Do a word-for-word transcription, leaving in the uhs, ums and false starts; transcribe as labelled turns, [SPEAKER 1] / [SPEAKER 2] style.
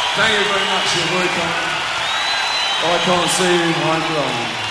[SPEAKER 1] Thank you very much. You're very kind. I can't see you. I'm blind.